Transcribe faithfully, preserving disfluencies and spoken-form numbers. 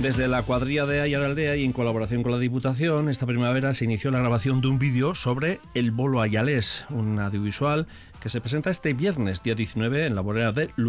Desde la cuadrilla de Aiaraldea y en colaboración con la Diputación, esta primavera se inició la grabación de un vídeo sobre el bolo ayalés, un audiovisual que se presenta este viernes, día diecinueve, en la Bolera de Luis.